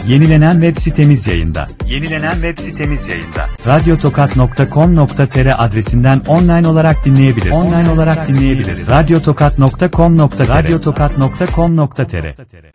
Yenilenen web sitemiz yayında. Radyotokat.com.tr adresinden online olarak dinleyebilirsiniz. Radyotokat.com.tr